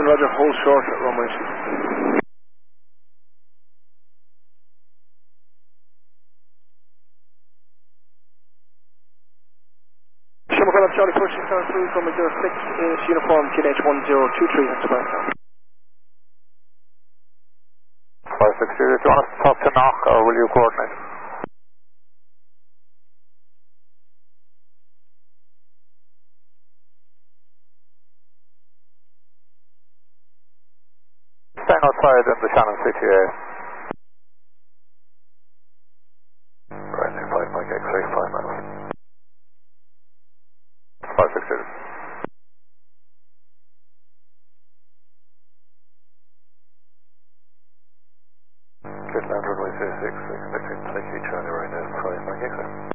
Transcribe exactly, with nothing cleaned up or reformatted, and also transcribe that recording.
seven, roger, hold short at runway two. Schumacher, Charlie pushing down through from zero six is uniform Q N H one zero two three, that's about now. five six zero, do you want us to talk to Knock or will you coordinate? Staying outside in the Shannon C T A. Right, five Mike X-ray, five miles. five six zero. Good land runway zero six, expecting to take you Charlie right now, five Mike X-ray.